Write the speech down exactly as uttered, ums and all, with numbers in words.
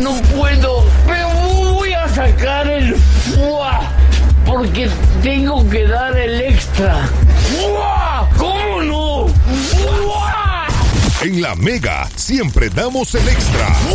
no puedo, pero voy a sacar el fuá, porque tengo que dar el extra. ¡Fuá! ¿Cómo no? ¡Fuá! En La Mega siempre damos el extra.